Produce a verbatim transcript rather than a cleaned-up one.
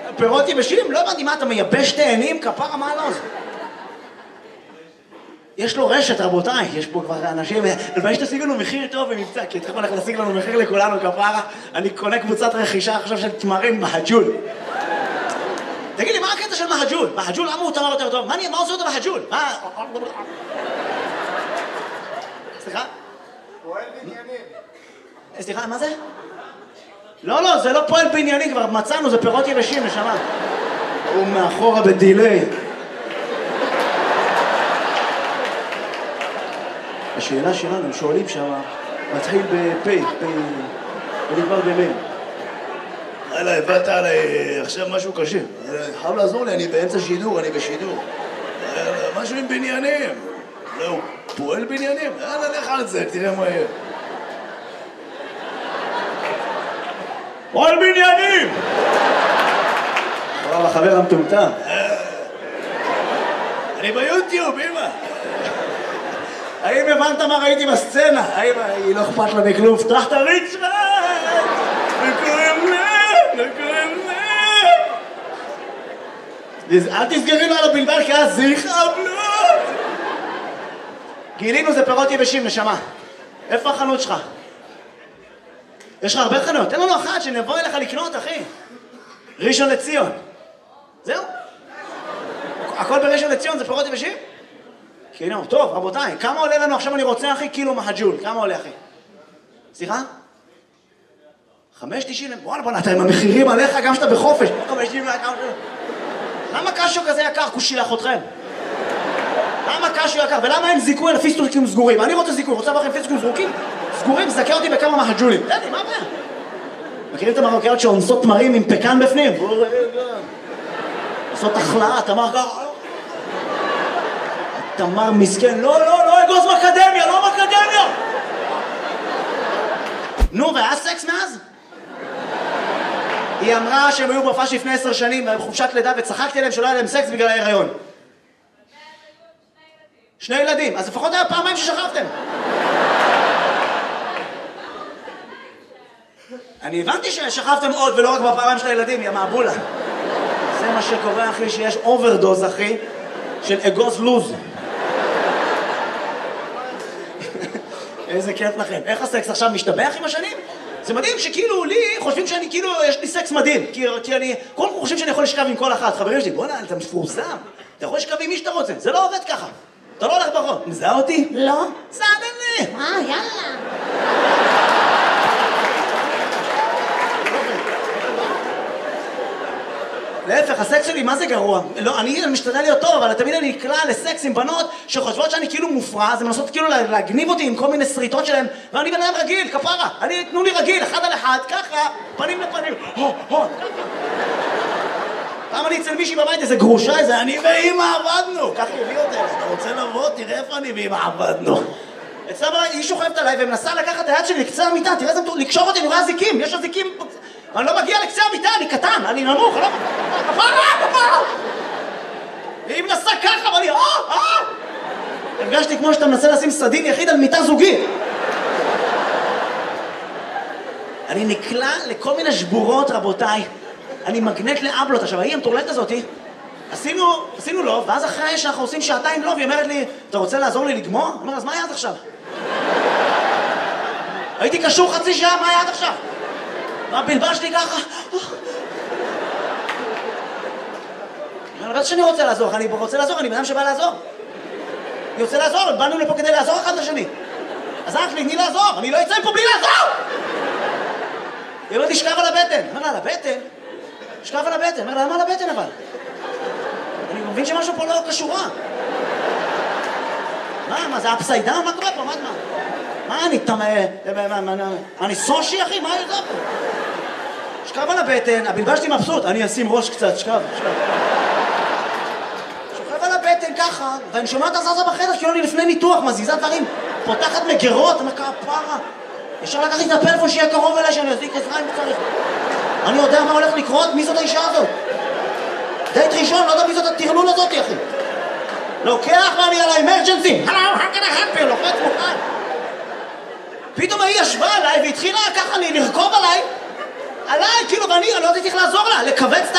פירות יבשים? לא הבנתי, מה אתה מייבש תאנים? כפרה, מה לא? יש לו רשת, רבותיי, יש פה כבר אנשים, הלוואי שתשיג לנו מחיר טוב במבצע, כי אתכם הולך להשיג לנו מחיר לכולנו, כפרה, אני קונה קבוצת רכישה עכשיו של תמרים מהג'ול. תגיד לי, מה הקטע של מהג'ול? מהג'ול, למה הוא תמר יותר טוב? מה, מה עושה אותו מהג'ול? מה? סליחה? פועל בניינים. סליחה, מה זה? לא, לא, זה לא פועל בניינים, כבר מצאנו, זה פירות יבשים, נשמה. הוא מאחורה בדילי. השאלה שלנו, הם שואלים שם, מתחיל בפי, ונגמר במין. הלאה, הבאת עליי עכשיו משהו קשה. חייב לעזור לי, אני באמצע שידור, אני בשידור. משהו עם בניינים. לא, הוא פועל בניינים. יאללה, לך על זה, תראה מה יהיה. פועל בניינים! וואו, החבר המטומטם. אני ביוטיוב, אמא. האם הבנת מה ראיתי בסצנה? האם היא לא אכפת לה מכלום? פתח את הריצ'רד! וקוראים לה, וקוראים לה. אל תסגרי לו על הבלבל, כי אז זה יכאבלות! גילינו זה פירות יבשים, נשמה. איפה החנות שלך? יש לך הרבה חנות. תן לנו אחת שנבוא אליך לקנות, אחי. ראשון לציון. זהו? הכל בראשון לציון זה פירות יבשים? כאילו, טוב, רבותיי, כמה עולה לנו עכשיו אני רוצה, אחי, קילו מהג'ול? כמה עולה, אחי? סליחה? חמש תשעים? וואלה, בוא נתן, המחירים עליך גם שאתה בחופש. חמש תשעים, למה קשו כזה יקר? כושילח אתכם. למה קשו יקר? ולמה אין זיכוי על פיסטוקים סגורים? אני רוצה זיכוי, רוצה בכם פיסטוקים סגורים? סגורים, זכה אותי בכמה מהג'ולים. תן מה הבעיה? מכירים את המרוקאיות שאונסות תמרים עם פקן בפנים? עושות החלאה, תמר ככה. תמר מסכן, לא, לא, לא, אגוז מקדמיה, לא מקדמיה! נו, והיה סקס מאז? היא אמרה שהם היו בהופעה לפני עשר שנים, בחופשת לידה, וצחקתי להם שלא היה להם סקס בגלל ההיריון. שני ילדים, אז לפחות היה פעמיים ששכבתם. אני הבנתי ששכבתם עוד ולא רק בפעמיים של הילדים, יא מעבולה. זה מה שקורה, אחי, שיש אוברדוז, אחי, של אגוז לוז. איזה כיף לכם. איך הסקס עכשיו משתבח עם השנים? זה מדהים שכאילו לי חושבים שאני כאילו, יש לי סקס מדהים. כי, כי אני, כל כך חושבים שאני יכול לשכב עם כל אחת. חברים שלי, בוא'נה, אתה מפורסם. אתה יכול לשכב עם מי שאתה רוצה. זה לא עובד ככה. אתה לא הולך ברחוב. מזהה אותי? לא. סעד לי. אה, יאללה. להפך, הסקס שלי, מה זה גרוע? לא, אני משתדל להיות טוב, אבל תמיד אני נקלע לסקס עם בנות שחושבות שאני כאילו מופרע, אז הן מנסות כאילו להגניב אותי עם כל מיני סריטות שלהם, ואני בן אדם רגיל, כפרה. אני, תנו לי רגיל, אחד על אחד, ככה, פנים לפנים, הו, הו, ככה. פעם אני אצל מישהי בבית, איזה גרושה, איזה אני ואמא עבדנו. ככה הביא אותה, אתה רוצה לבוא? תראה איפה אני ואמא עבדנו. אצלה בבית, היא שוכבת עליי ומנסה לקחת את היד שלי לקצה המיטה, תראה איזה, לקשור אותי, אני רואה זיקים, יש הזיקים. אני לא מגיע לקצה המיטה, אני קטן, אני נמוך, אני לא... כפרה, כפרה! והיא מנסה ככה, ואני... אה, אה! הרגשתי כמו שאתה מנסה לשים סדין יחיד על מיטה זוגית. אני נקלע לכל מיני שבורות, רבותיי. אני מגנט לאבלות. עכשיו, ההיא המטורללת הזאתי, עשינו, עשינו לוב, ואז אחרי שאנחנו עושים שעתיים לוב, היא אומרת לי, אתה רוצה לעזור לי לגמור? אני אומר, אז מה היה עד עכשיו? הייתי קשור חצי שעה, מה היה עד עכשיו? והבלבל שלי ככה. אני לא שאני רוצה לעזור, אני רוצה לעזור, אני בן שבא לעזור. אני רוצה לעזור, באנו לפה כדי לעזור אחד לשני. אז אח לי, תני לעזור, אני לא אצא פה בלי לעזור! היא אומרת לי, שכב על הבטן. אומר לה, על הבטן? שכב על הבטן. אומר לה, למה על הבטן אבל? אני מבין שמשהו פה לא קשורה. מה, מה, זה אפסיידן? מה קורה פה? מה, מה? מה, אני תמה... אני סושי, אחי? מה ידע פה? שכב על הבטן, הבלבל שלי מבסוט. אני אשים ראש קצת, שכב, שכב. שוכב על הבטן ככה, ואני שומע את הזזה בחדר, כאילו אני לפני ניתוח, מזיזה דברים, פותחת מגרות, אני אומר, פרה. ישר לקחתי את הפלאפון שיהיה קרוב אליי, שאני אזיק עזרה אם צריך. אני יודע מה הולך לקרות, מי זאת האישה הזאת? דייט ראשון, לא יודע מי זאת הטרלול הזאת, אחי. לוקח ואני על האמרג'נסי. Hello, how can I help you? לוחץ מוכן. פתאום היא ישבה עליי והתחילה ככה לרכוב עליי, עליי, כאילו, ואני לא יודעת איך לעזור לה, לכווץ את